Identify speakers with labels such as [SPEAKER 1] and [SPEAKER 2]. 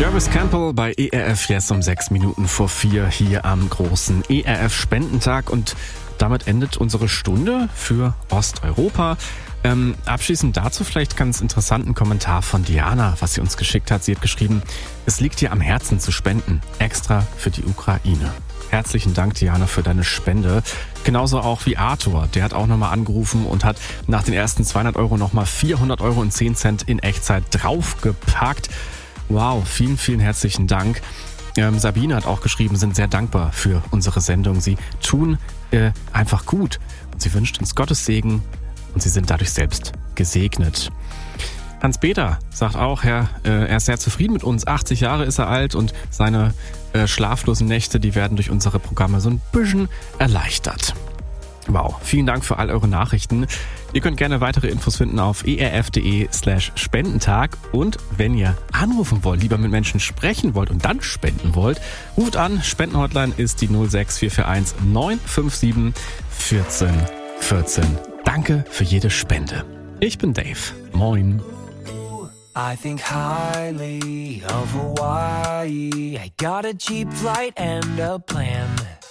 [SPEAKER 1] Jarvis Campbell bei ERF Yes um 6 Minuten vor 4 hier am großen ERF Spendentag und damit endet unsere Stunde für Osteuropa. Abschließend dazu vielleicht ganz interessanten Kommentar von Diana, was sie uns geschickt hat. Sie hat geschrieben, es liegt ihr am Herzen zu spenden, extra für die Ukraine. Herzlichen Dank, Diana, für deine Spende. Genauso auch wie Arthur, der hat auch nochmal angerufen und hat nach den ersten 200 Euro nochmal 400 Euro und 10 Cent in Echtzeit draufgepackt. Wow, vielen, vielen herzlichen Dank. Sabine hat auch geschrieben, sind sehr dankbar für unsere Sendung. Sie tun einfach gut und sie wünscht uns Gottes Segen und sie sind dadurch selbst gesegnet. Hans-Peter sagt auch, er ist sehr zufrieden mit uns. 80 Jahre ist er alt und seine schlaflosen Nächte, die werden durch unsere Programme so ein bisschen erleichtert. Wow, vielen Dank für all eure Nachrichten. Ihr könnt gerne weitere Infos finden auf erf.de/Spendentag. Und wenn ihr anrufen wollt, lieber mit Menschen sprechen wollt und dann spenden wollt, ruft an. Spendenhotline ist die 06441 957 14 14. Danke für jede Spende. Ich bin Dave. Moin.
[SPEAKER 2] I think highly of Hawaii. I got a cheap flight and a plan.